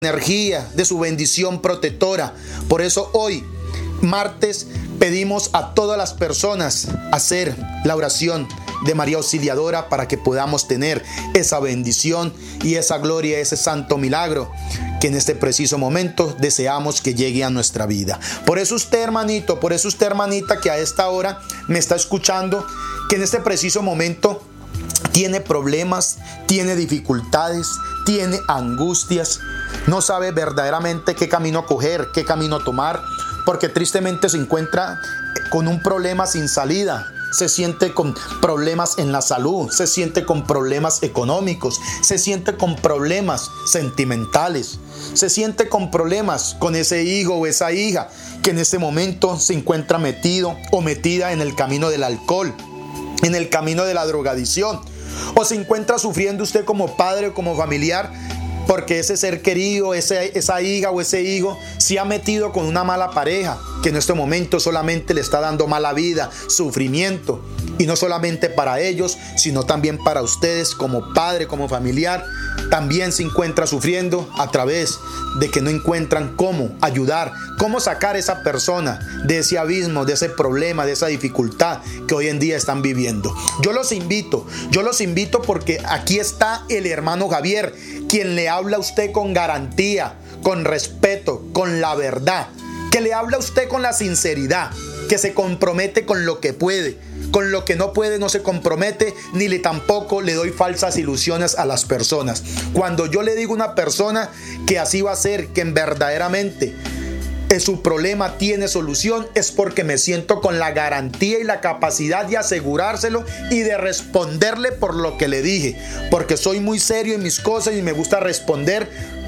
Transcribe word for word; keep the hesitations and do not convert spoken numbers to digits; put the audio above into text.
energía, de su bendición protectora. Por eso hoy, martes, pedimos a todas las personas hacer la oración de María Auxiliadora para que podamos tener esa bendición y esa gloria, ese santo milagro que en este preciso momento deseamos que llegue a nuestra vida. Por eso usted, hermanito, por eso usted, hermanita, que a esta hora me está escuchando, que en este preciso momento tiene problemas, tiene dificultades, tiene angustias, no sabe verdaderamente qué camino coger, qué camino tomar, porque tristemente se encuentra con un problema sin salida. Se siente con problemas en la salud, se siente con problemas económicos, se siente con problemas sentimentales, se siente con problemas con ese hijo o esa hija que en este momento se encuentra metido o metida en el camino del alcohol, en el camino de la drogadicción, o se encuentra sufriendo usted como padre o como familiar porque ese ser querido, ese, esa hija o ese hijo se ha metido con una mala pareja que en este momento solamente le está dando mala vida, sufrimiento. Y no solamente para ellos, sino también para ustedes como padre, como familiar. También se encuentra sufriendo a través de que no encuentran cómo ayudar, cómo sacar a esa persona de ese abismo, de ese problema, de esa dificultad que hoy en día están viviendo. Yo los invito, yo los invito porque aquí está el hermano Javier, quien le habla a usted con garantía, con respeto, con la verdad, que le habla a usted con la sinceridad, que se compromete con lo que puede. Con lo que no puede no se compromete, ni le tampoco le doy falsas ilusiones a las personas. Cuando yo le digo a una persona que así va a ser, que verdaderamente su problema tiene solución, es porque me siento con la garantía y la capacidad de asegurárselo y de responderle por lo que le dije, porque soy muy serio en mis cosas y me gusta responder